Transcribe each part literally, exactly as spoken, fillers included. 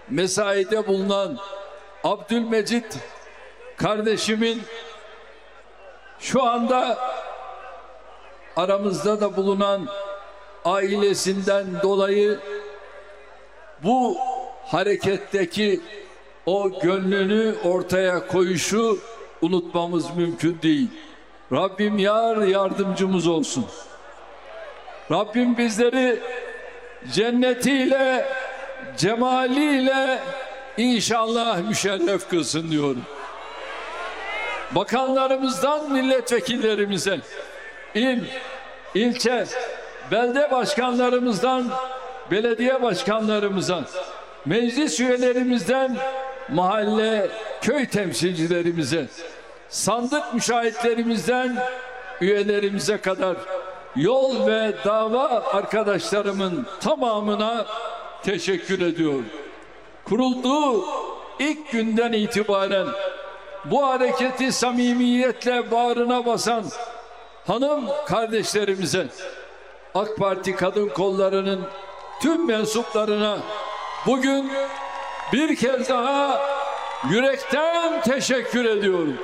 mesaide bulunan Abdülmecit kardeşimin şu anda aramızda da bulunan ailesinden dolayı bu hareketteki o gönlünü ortaya koyuşu unutmamız mümkün değil. Rabbim yar yardımcımız olsun. Rabbim bizleri cennetiyle, cemaliyle inşallah müşerref kılsın diyorum. Bakanlarımızdan milletvekillerimize, il, ilçe, belde başkanlarımızdan belediye başkanlarımıza, meclis üyelerimizden mahalle, köy temsilcilerimize, sandık müşahitlerimizden üyelerimize kadar yol ve dava arkadaşlarımın tamamına teşekkür ediyorum. Kurulduğu ilk günden itibaren bu hareketi samimiyetle bağrına basan hanım kardeşlerimize, AK Parti kadın kollarının tüm mensuplarına bugün bir kez daha yürekten teşekkür ediyorum.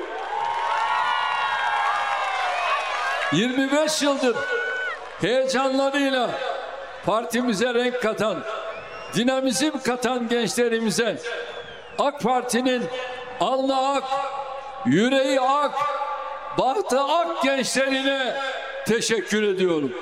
yirmi beş yıldır heyecanlarıyla partimize renk katan, dinamizm katan gençlerimize, AK Parti'nin alnı ak, yüreği ak, bahtı ak gençlerine teşekkür ediyorum.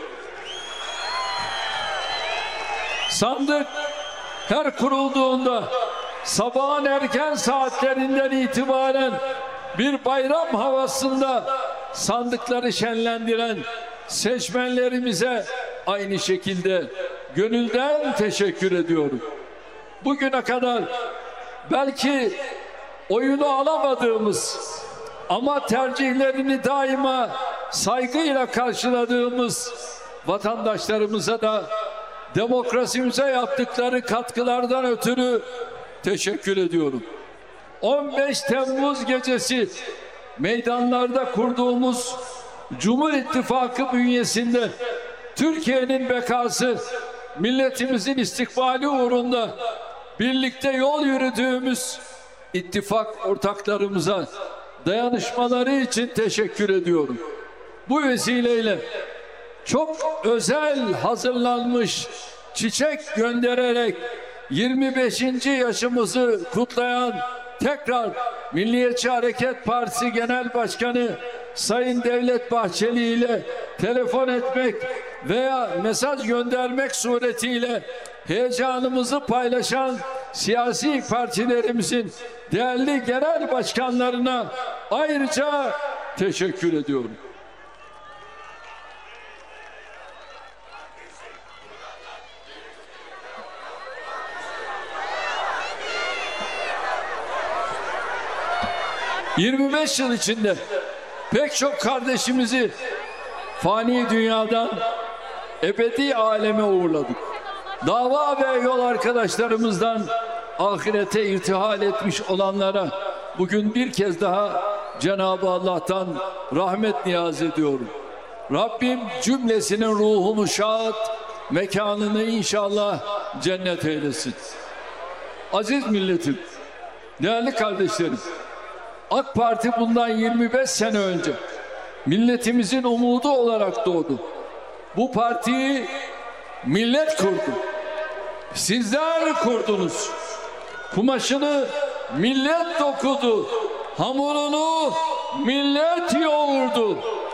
Sandık her kurulduğunda sabahın erken saatlerinden itibaren bir bayram havasında sandıkları şenlendiren seçmenlerimize aynı şekilde gönülden teşekkür ediyorum. Bugüne kadar belki oyunu alamadığımız ama tercihlerini daima saygıyla karşıladığımız vatandaşlarımıza da demokrasimize yaptıkları katkılardan ötürü teşekkür ediyorum. on beş Temmuz gecesi meydanlarda kurduğumuz Cumhur İttifakı bünyesinde Türkiye'nin bekası, milletimizin istikbali uğrunda birlikte yol yürüdüğümüz ittifak ortaklarımıza dayanışmaları için teşekkür ediyorum. Bu vesileyle çok özel hazırlanmış çiçek göndererek yirmi beşinci yaşımızı kutlayan tekrar Milliyetçi Hareket Partisi Genel Başkanı Sayın Devlet Bahçeli ile telefon etmek veya mesaj göndermek suretiyle heyecanımızı paylaşan siyasi partilerimizin değerli genel başkanlarına ayrıca teşekkür ediyorum. yirmi beş yıl içinde pek çok kardeşimizi fani dünyadan ebedi aleme uğurladık. Dava ve yol arkadaşlarımızdan ahirete irtihal etmiş olanlara bugün bir kez daha Cenab-ı Allah'tan rahmet niyaz ediyorum. Rabbim cümlesinin ruhunu şad, mekanını inşallah cennet eylesin. Aziz milletim, değerli kardeşlerim, AK Parti bundan yirmi beş sene önce milletimizin umudu olarak doğdu. Bu partiyi millet kurdu. Sizler kurdunuz. Kumaşını millet dokudu. Hamurunu millet yoğurdu.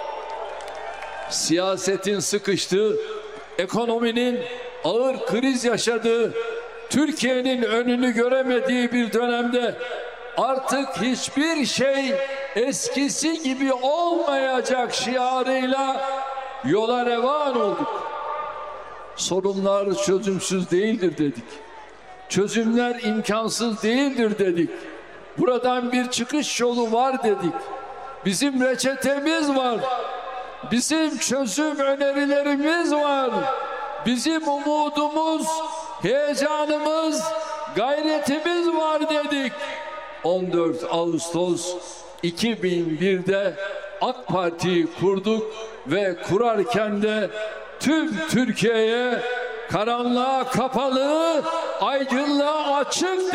Siyasetin sıkıştığı, ekonominin ağır kriz yaşadığı, Türkiye'nin önünü göremediği bir dönemde artık hiçbir şey eskisi gibi olmayacak şiarıyla yola revan olduk. Sorunlar çözümsüz değildir dedik. Çözümler imkansız değildir dedik. Buradan bir çıkış yolu var dedik. Bizim reçetemiz var. Bizim çözüm önerilerimiz var. Bizim umudumuz, heyecanımız, gayretimiz var dedik. on dört Ağustos iki bin bir'de AK Parti'yi kurduk ve kurarken de tüm Türkiye'ye karanlığa kapalı, aydınlığa açık